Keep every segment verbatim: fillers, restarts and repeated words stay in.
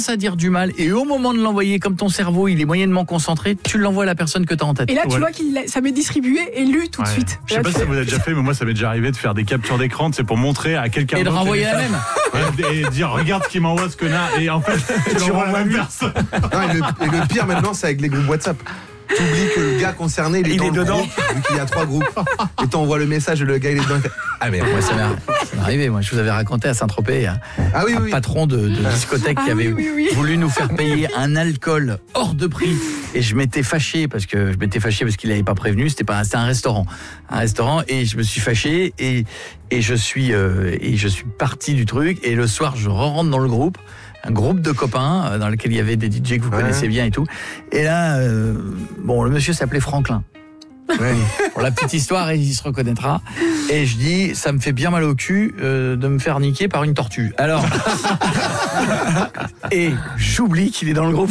commences à dire du mal et au moment de l'envoyer, comme ton cerveau il est moyennement concentré, tu l'envoies à la personne que tu as en tête. Et là, tu Ouais. vois qu'il ça m'est distribué et lu tout de Ouais. suite. Je sais pas si ça vous a déjà fait, mais moi ça m'est déjà arrivé de faire des captures d'écran, c'est pour montrer à quelqu'un Et de d'autre renvoyer les la messages. même. Et, et dire regarde ce qu'il m'envoie ce connard et en fait tu renvoies la même personne. Non, et, le, et le pire maintenant, c'est avec les groupes WhatsApp. T'oublies que le gars concerné, il est, Il dans est le dedans. groupe, vu qu'il y a trois groupes. Et t'envoies le message, le gars il est dedans. Il fait, ah merde. Moi, ça m'est ça m'est arrivé. Moi, je vous avais raconté à Saint-Tropez, un, Ah oui, un oui. patron de, de discothèque Ah qui avait oui, oui, oui. voulu nous faire payer un alcool hors de prix. Et je m'étais fâché parce que je m'étais fâché parce qu'il n'avait pas prévenu. C'était pas, c'était un restaurant, un restaurant. Et je me suis fâché et et je suis euh, et je suis parti du truc. Et le soir, je rentre dans le groupe. Un groupe de copains euh, dans lequel il y avait des D J que vous Ouais. connaissez bien et tout. Et là, euh, bon, le monsieur s'appelait Franklin. Ouais. Pour la petite histoire, il se reconnaîtra. Et je dis, ça me fait bien mal au cul euh, de me faire niquer par une tortue. Alors, et j'oublie qu'il est dans le groupe.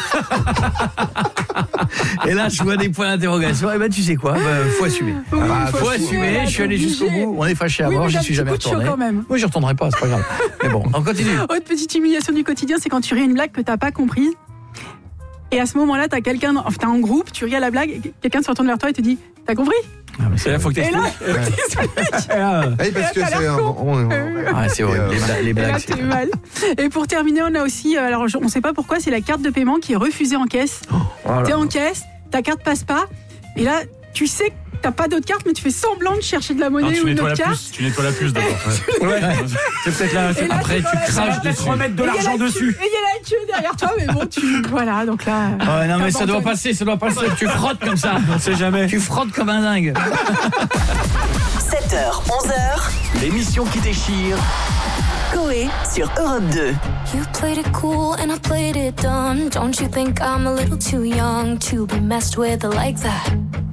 Et là, je vois des points d'interrogation. Et ben, tu sais quoi, bah, faut assumer. Oui, Ah, faut Faut assumer, assumer. là, Je suis t'es allé jusqu'au obligé. bout. On est fâché à Oui, mort. mais J'y d'un suis petit jamais coup de chaud retourné. quand même. Moi, j'y retournerai pas. C'est pas grave. Mais bon, on continue. Autre petite humiliation du quotidien, c'est quand tu ris une blague que t'as pas comprise. Et à ce moment-là, t'as quelqu'un, dans- enfin, t'es en groupe, tu ris à la blague, et quelqu'un se retourne vers toi et te dit, t'as compris? Ah, mais c'est là, faut que Et là, Oui, parce que t'as c'est. l'air un- con. on- on- Ah, c'est horrible. Les, bla- les Et là, blagues. t'es c'est- mal. Et pour terminer, on a aussi, euh, alors je- on sait pas pourquoi, c'est la carte de paiement qui est refusée en caisse. T'es en caisse, ta carte passe pas, et là, tu sais que t'as pas d'autre carte, mais tu fais semblant de chercher de la Non, monnaie tu ou une nettoies la autre carte. puce, tu nettoies la puce d'abord. Ouais. C'est peut-être là. Et là, Après, c'est tu quand même- craches Peut-être dessus. remettre de Et il y a l'argent la queue- dessus. Et il y a la queue derrière toi, mais bon, tu. Voilà, donc là. Ouais, non, mais ça doit T'abandonnes. passer, ça doit passer. Tu frottes comme ça. On sait jamais. Tu frottes comme un dingue. sept heures, onze heures, L'émission qui déchire. Coé sur Europe deux. You played it cool and I played it dumb. Don't you think I'm a little too young to be messed with like that?